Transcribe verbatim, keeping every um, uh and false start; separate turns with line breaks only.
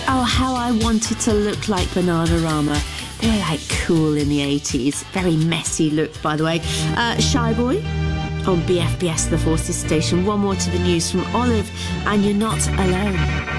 Oh, how I wanted to look like Bananarama. They were like cool in the eighties. Very messy look, by the way. Uh, Shy Boy on B F B S The Forces Station. One more to the news from Olive, and you're not alone.